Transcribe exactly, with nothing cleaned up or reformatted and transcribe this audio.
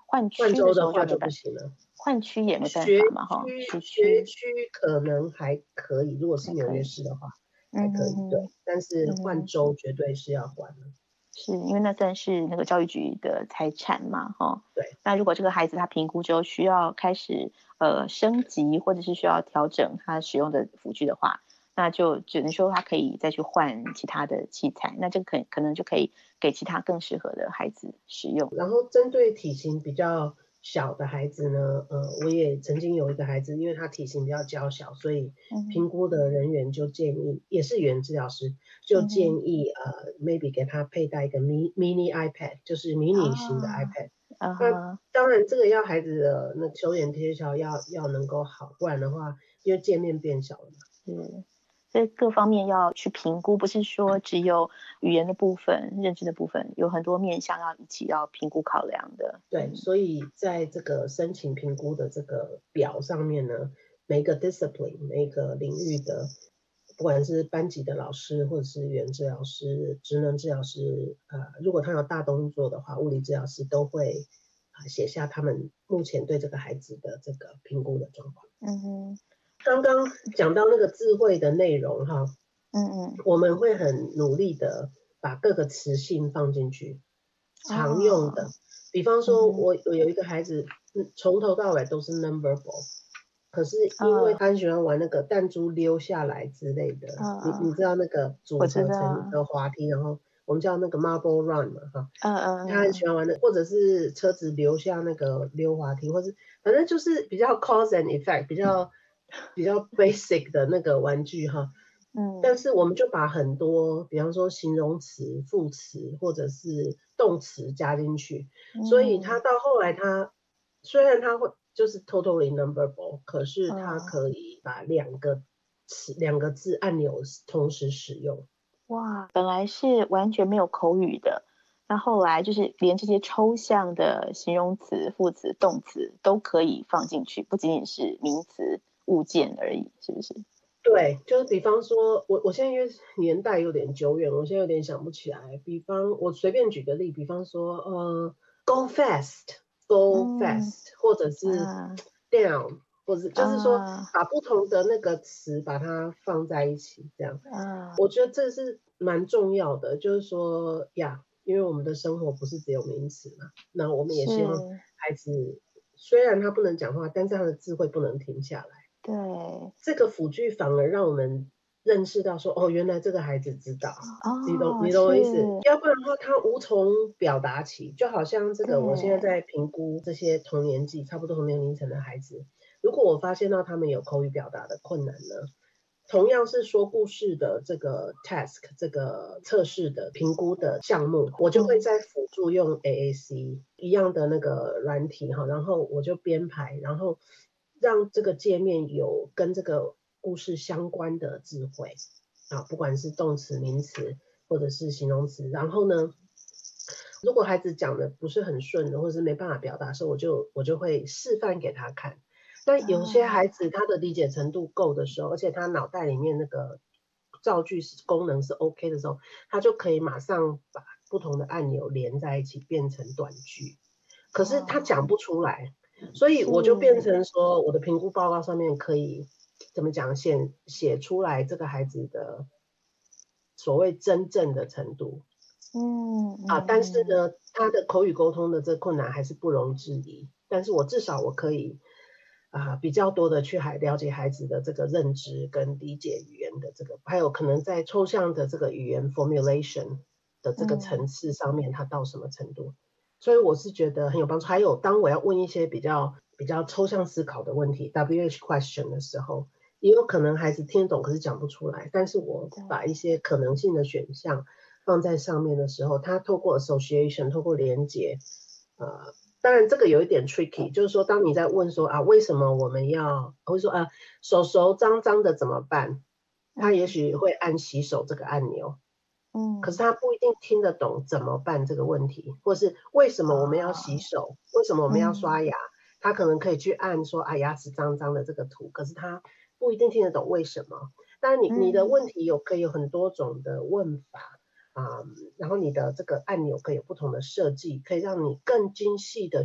换换区的时州的话候就没办法， 就不行了。 换区也没办学法嘛，哈， 区学学区区可能还可以，如果是纽约还可以， 市的话还嗯可以，对。 哼哼， 但是换嗯， 州绝对是要换的， 是因为那算是那个教育局的财产嘛，哈。 对。 那如果这个孩子他评估之后需要开始呃升级，或者是需要调整他使用的辅具的话，那就只能说他可以再去换其他的器材，那这个可可能就可以给其他更适合的孩子使用。 然后针对体型比较小的孩子呢，呃，我也曾经有一个孩子，因为他体型比较娇小，所以评嗯估的人员就建议，也是语言治疗师就嗯哼， 建议，呃，maybe 给他佩戴一个 mini mini iPad，就是迷你型的啊， iPad。那啊哈， 当然，这个要孩子的那手眼协调要要能够好，不然的话，因为界面变小了嘛。 是。所以各方面要去评估，不是说只有语言的部分、认知的部分，有很多面向要一起要评估考量的。 对， 嗯所以在这个申请评估的这个表上面呢，每个 discipline 每个领域的，不管是班级的老师或者是语言治疗师、职能治疗师，呃，如果他有大动作的话，物理治疗师都会啊、写下他们目前对这个孩子的这个评估的状况。 嗯哼， 刚刚讲到那个智慧的内容哈， 嗯嗯， 我们会很努力的把各个词性放进去，常用的。 哦， 比方说嗯哼， 我我有一个孩子，嗯从头到尾都是 non-verbal，可是因为哦， 他很喜欢玩那个弹珠溜下来之类的，你嗯嗯， 你知道那个组我知合成一道， 个滑梯，然后我们叫那个 marble run 嘛，哈， 嗯嗯他很嗯喜欢玩的，或者是车子留下那个溜滑梯，或是反正就是比较 cause and effect，比较比较 basic 的那个玩具哈。 嗯但是我们就把很多，比方说形容词、副词或者是动词加进去，所以他嗯， 到后来他虽然他会就是 totally non-verbal，可是他哦， 可以把两个词两个字按钮同时使用。 哇，本来是完全没有口语的，那后来就是连这些抽象的形容词、副词、动词都可以放进去，不仅仅是名词、物件而已，是不是？ 对，就是比方说，我我现在因为年代有点久远，我现在有点想不起来。比方我随便举个例，比方说，呃，go fast，go 嗯 fast，或者是啊 down，或者就是说啊把不同的那个词把它放在一起，这样， 啊， 我觉得这是蛮重要的。就是说呀，因为我们的生活不是只有名词嘛，那我们也希望是， 孩子虽然他不能讲话，但是他的智慧不能停下来。 对， 这个辅具反而让我们认识到说，哦，原来这个孩子知道，你懂哦， 你懂我意思？ 是， 要不然的话，他无从表达起。就好像这个，我现在对， 在评估这些同年纪、差不多同年龄层的孩子，如果我发现到他们有口语表达的困难呢，同样是说故事的这个 task，这个测试的评估的项目，我就会嗯在辅助用 A A C 一样的那个软体哈，然后我就编排，然后让这个界面有跟这个故事相关的智慧啊，不管是动词、名词或者是形容词。然后呢，如果孩子讲的不是很顺的，或者是没办法表达的时候，我就我就会示范给他看。但有些啊， 孩子他的理解程度够的时候，而且他脑袋里面那个造句是功能是 OK 的时候，他就可以马上把不同的按钮连在一起变成短句。可是他哦， 讲不出来，所以我就变是， 成说，我的评估报告上面可以怎么讲，写写出来这个孩子的所谓真正的程度嗯啊。但是嗯呢，他的口语沟通的这困难还是不容置疑。但是我至少我可以啊、比较多的去还了解孩子的这个认知跟理解语言的这个，还有可能在抽象的这个语言 formulation 的这个层嗯次上面，他到什么程度？所以我是觉得很有帮助。还有当我要问一些比较比较抽象思考的问题 W H question 的时候，也有可能孩子听得懂，可是讲不出来。但是我对， 把一些可能性的选项放在上面的时候，他透过 association，透过连接，呃，当然这个有一点 tricky，就是说当你在问说啊，为什么我们要，或者说啊，手手脏脏的怎么办？他也嗯许会按洗手这个按钮，可是嗯， 他不一定听得懂怎么办这个问题，或是为什么我们要洗哦， 手，为什么我们要刷嗯牙，他可能可以去按说啊牙齿脏脏的这个图，可是他不一定听得懂为什么。当然你你的嗯。 问题有可以有很多种的问法啊、然后你的这个按钮可以有不同的设计，可以让你更精细的